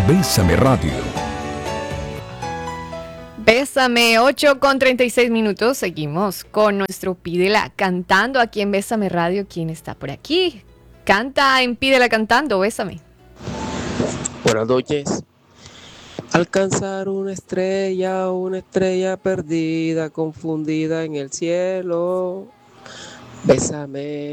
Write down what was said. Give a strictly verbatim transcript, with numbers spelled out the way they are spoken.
Bésame Radio. Bésame, ocho con treinta y seis minutos. Seguimos con nuestro Pídela Cantando aquí en Bésame Radio. ¿Quién está por aquí? Canta en Pídela Cantando, bésame. Buenas noches. Alcanzar una estrella, una estrella perdida, confundida en el cielo. Bésame